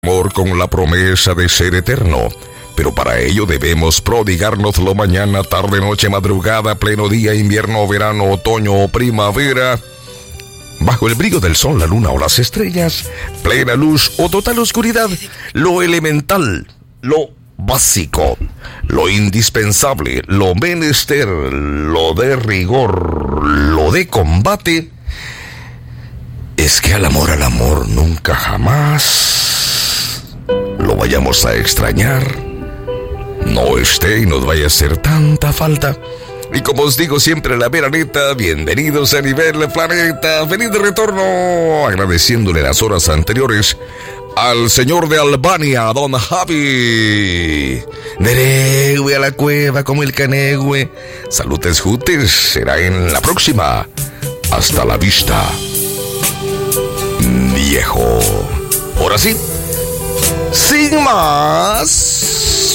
amor con la promesa de ser eterno. Pero para ello debemos prodigárnoslo mañana, tarde, noche, madrugada, pleno día, invierno, verano, otoño o primavera. Bajo el brillo del sol, la luna o las estrellas, plena luz o total oscuridad, lo elemental, lo básico, lo indispensable, lo menester, lo de rigor, lo de combate, es que al amor nunca jamás lo vayamos a extrañar, no esté y nos vaya a hacer tanta falta. Y como os digo siempre, la mera neta, bienvenidos a Nivel Planeta, feliz de retorno, agradeciéndole las horas anteriores al señor de Albania, don Javi. Neregue a la cueva como el canegüe. Salutes jutes, será en la próxima. Hasta la vista, viejo. Ahora sí, sin más.